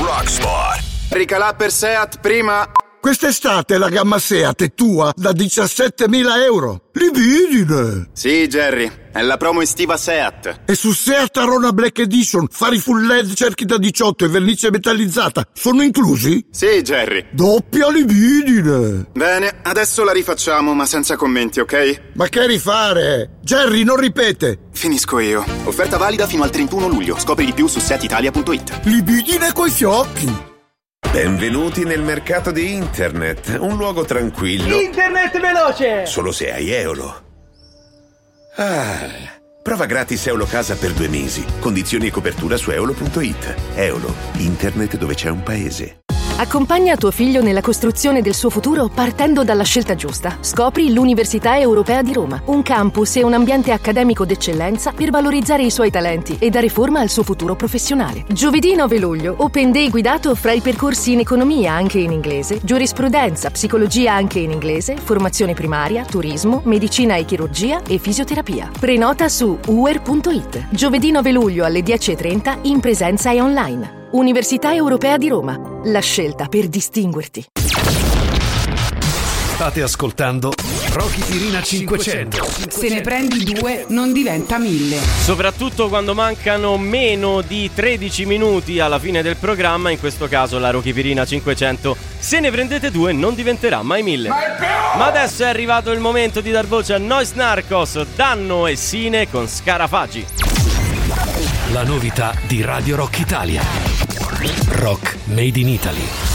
Rockspot. Ricalà per Seat prima. Quest'estate la gamma Seat è tua da 17.000 euro. Libidine! Sì, Jerry, è la promo estiva Seat. E su Seat Arona Black Edition, fari full LED, cerchi da 18 e vernice metallizzata sono inclusi? Sì, Jerry. Doppia libidine! Bene, adesso la rifacciamo, ma senza commenti, ok? Ma che rifare? Jerry, non ripete! Finisco io. Offerta valida fino al 31 luglio. Scopri di più su setitalia.it. Libidine coi fiocchi! Benvenuti nel mercato di internet, un luogo tranquillo. Internet veloce! Solo se hai Eolo. Prova gratis Eolo Casa per 2 mesi. Condizioni e copertura su eolo.it. Eolo, internet dove c'è un paese. Accompagna tuo figlio nella costruzione del suo futuro partendo dalla scelta giusta. Scopri l'Università Europea di Roma, un campus e un ambiente accademico d'eccellenza per valorizzare i suoi talenti e dare forma al suo futuro professionale. Giovedì 9 luglio, Open Day guidato fra i percorsi in economia anche in inglese, giurisprudenza, psicologia anche in inglese, formazione primaria, turismo, medicina e chirurgia e fisioterapia. Prenota su uer.it. Giovedì 9 luglio alle 10:30 in presenza e online. Università Europea di Roma, la scelta per distinguerti. State ascoltando Rocky Pirina 500. Se ne prendi 2 non diventa 1000. Soprattutto quando mancano meno di 13 minuti alla fine del programma, in questo caso la Rocky Pirina 500. Se ne prendete 2 non diventerà mai 1000. Ma adesso è arrivato il momento di dar voce a Nois Narcos, Danno e Sine con Scarafaggi. La novità di Radio Rock Italia. Rock Made in Italy.